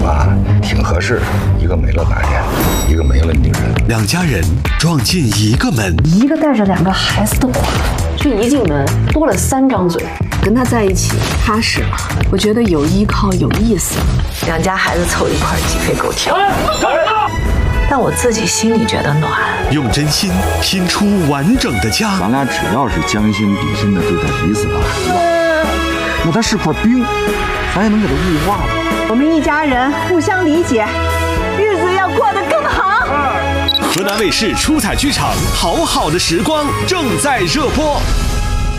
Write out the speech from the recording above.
吧，挺合适，一个没了男人，一个没了女人， 两家人撞进一个门， 一个带着2个孩子的我，这一进门多了3张嘴。跟他在一起踏实了，我觉得有依靠有意思。 2家孩子凑一块鸡飞狗跳，但我自己心里觉得暖。 用真心拼出完整的家。 咱俩只要是将心比心的对待彼此的孩子，那他是块冰，咱也能给他雾化了。 我们一家人互相理解，日子要过得更好。 河南卫视出彩剧场《好好的时光》正在热播。